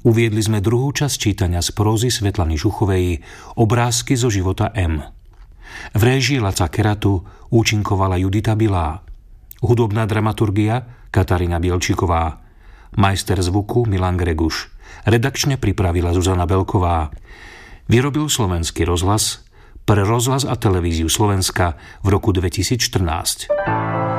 Uviedli sme druhú časť čítania z prózy Svetlany Žuchovej Obrázky zo života M. V réžii Laca Keratu účinkovala Judita Bilá. Hudobná dramaturgia Katarína Bielčiková. Majster zvuku Milan Greguš. Redakčne pripravila Zuzana Belková. Vyrobil Slovenský rozhlas pre Rozhlas a televíziu Slovenska v roku 2014.